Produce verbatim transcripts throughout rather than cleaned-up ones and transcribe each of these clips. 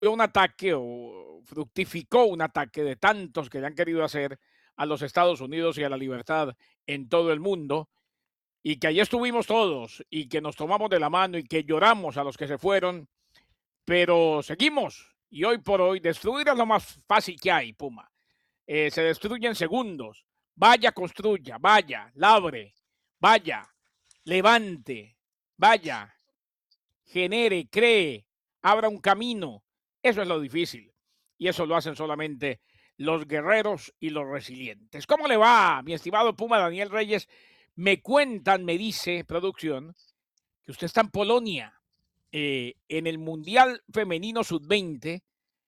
un ataque o fructificó un ataque de tantos que le han querido hacer a los Estados Unidos y a la libertad en todo el mundo, y que allí estuvimos todos y que nos tomamos de la mano y que lloramos a los que se fueron, pero seguimos. Y hoy por hoy, destruir es lo más fácil que hay, Puma. Eh, se destruye en segundos. Vaya, construya, vaya, labre, vaya, levante, vaya, genere, cree, abra un camino. Eso es lo difícil. Y eso lo hacen solamente los guerreros y los resilientes. ¿Cómo le va, mi estimado Puma Daniel Reyes? Me cuentan, me dice producción, que usted está en Polonia, eh, en el Mundial Femenino Sub veinte,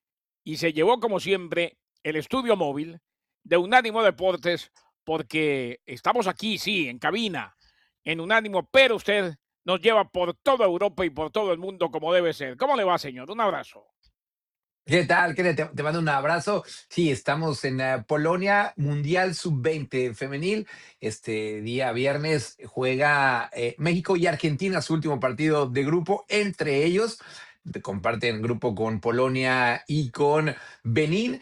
y se llevó, como siempre, el estudio móvil de Unánimo Deportes, porque estamos aquí, sí, en cabina, en Unánimo, pero usted nos lleva por toda Europa y por todo el mundo como debe ser. ¿Cómo le va, señor? Un abrazo. ¿Qué tal? ¿Qué tal? Te, te mando un abrazo. Sí, estamos en eh, Polonia, Mundial sub veinte femenil. Este día viernes juega eh, México y Argentina su último partido de grupo. Entre ellos de- comparten grupo con Polonia y con Benín.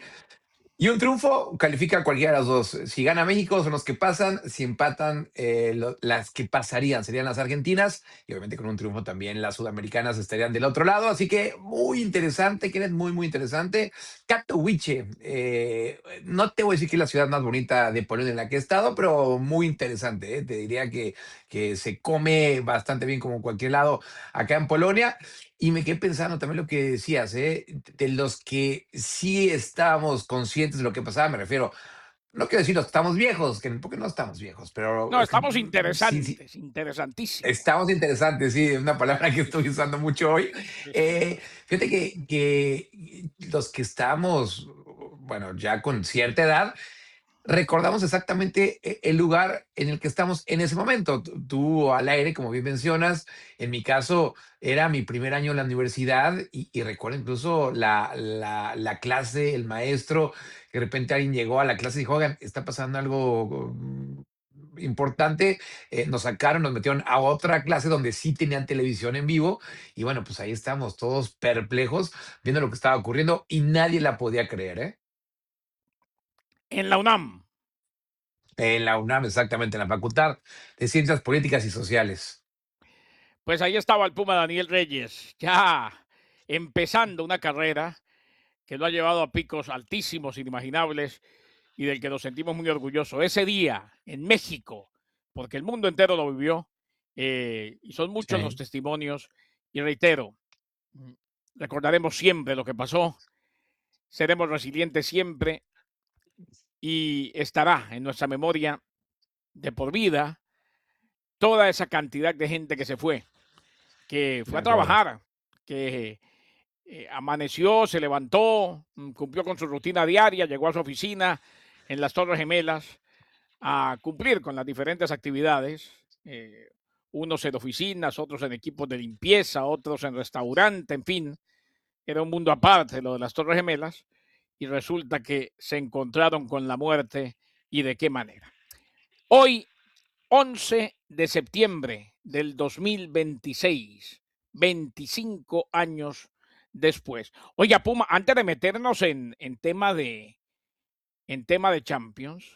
Y un triunfo califica a cualquiera de las dos. Si gana México son los que pasan, si empatan eh, lo- las que pasarían serían las argentinas y obviamente con un triunfo también las sudamericanas estarían del otro lado. Así que muy interesante, Kenneth, muy, muy interesante. Katowice, eh, no te voy a decir que es la ciudad más bonita de Polonia en la que he estado, pero muy interesante. eh. Te diría que, que se come bastante bien como en cualquier lado acá en Polonia. Y me quedé pensando también lo que decías, ¿eh? De los que sí estábamos conscientes de lo que pasaba, me refiero, no quiero decir los que estamos viejos, que, porque no estamos viejos, pero No, es que, estamos mm, sí, sí, interesantes, interesantísimos. estamos interesantes, sí, una palabra que estoy usando mucho hoy. Sí, sí. Eh, fíjate que, que los que estamos, bueno, ya con cierta edad, recordamos exactamente e- el lugar en el que estamos en ese momento. Tú tú al aire, como bien mencionas, en mi caso era mi primer año en la universidad y, y recuerdo incluso la, la, la clase, el maestro, que de repente alguien llegó a la clase y dijo, oigan, está pasando algo mm, importante. Eh, nos sacaron, nos metieron a otra clase donde sí tenían televisión en vivo y bueno, pues ahí estamos todos perplejos viendo lo que estaba ocurriendo y nadie la podía creer, ¿eh? En la UNAM. En la UNAM, exactamente, en la Facultad de Ciencias Políticas y Sociales. Pues ahí estaba el Puma Daniel Reyes, ya empezando una carrera que lo ha llevado a picos altísimos, inimaginables, y del que nos sentimos muy orgullosos. Ese día en México, porque el mundo entero lo vivió, eh, y son muchos los Sí, testimonios, y reitero, mm, recordaremos siempre lo que pasó, seremos resilientes siempre, y estará en nuestra memoria de por vida toda esa cantidad de gente que se fue, que de fue a acuerdo. trabajar, que eh, amaneció, se levantó, mm, cumplió con su rutina diaria, llegó a su oficina en las Torres Gemelas a cumplir con las diferentes actividades, eh, unos en oficinas, otros en equipos de limpieza, otros en restaurante, en fin, era un mundo aparte lo de las Torres Gemelas, y resulta que se encontraron con la muerte, y de qué manera. Hoy, once de septiembre del dos mil veintiséis, veinticinco años después. Oiga, Puma, antes de meternos en, en tema de en tema de Champions,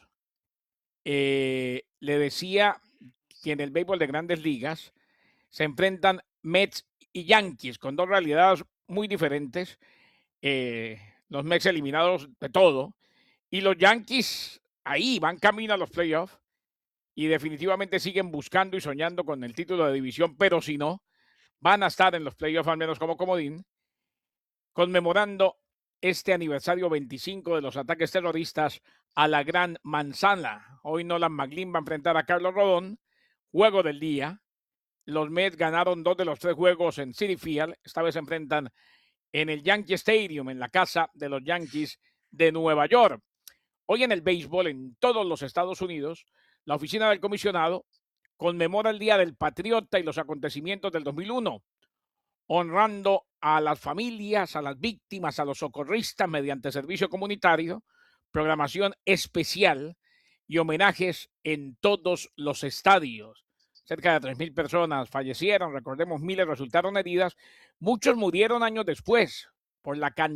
eh, le decía que en el béisbol de grandes ligas se enfrentan Mets y Yankees con dos realidades muy diferentes. Eh, los Mets eliminados de todo y los Yankees ahí van camino a los playoffs y definitivamente siguen buscando y soñando con el título de división, pero si no, van a estar en los playoffs al menos como comodín, conmemorando este aniversario veinticinco de los ataques terroristas a la Gran Manzana. Hoy Nolan McLean va a enfrentar a Carlos Rodón, juego del día. Los Mets ganaron dos de los tres juegos en Citi Field. Esta vez se enfrentan en el Yankee Stadium, en la casa de los Yankees de Nueva York. Hoy en el béisbol, en todos los Estados Unidos, la oficina del comisionado conmemora el Día del Patriota y los acontecimientos del dos mil uno, honrando a las familias, a las víctimas, a los socorristas mediante servicio comunitario, programación especial y homenajes en todos los estadios. Cerca de tres mil personas fallecieron, recordemos, miles resultaron heridas, muchos murieron años después por la can